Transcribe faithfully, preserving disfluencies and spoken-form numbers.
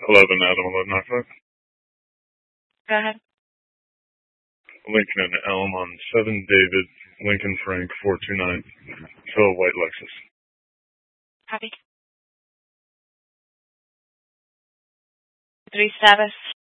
eleven Adam eleven ninety-five. Go ahead. Lincoln and Elm on seven David, Lincoln Frank four two nine. Phil White Lexus. Copy. Three status.